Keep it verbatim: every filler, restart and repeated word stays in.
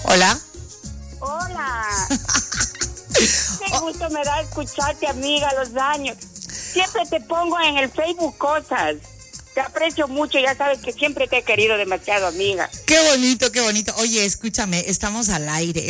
Hola. Hola. Qué gusto me da escucharte, amiga, los años. Siempre te pongo en el Facebook cosas. Te aprecio mucho, ya sabes que siempre te he querido demasiado, amiga. Qué bonito, qué bonito. Oye, escúchame, estamos al aire.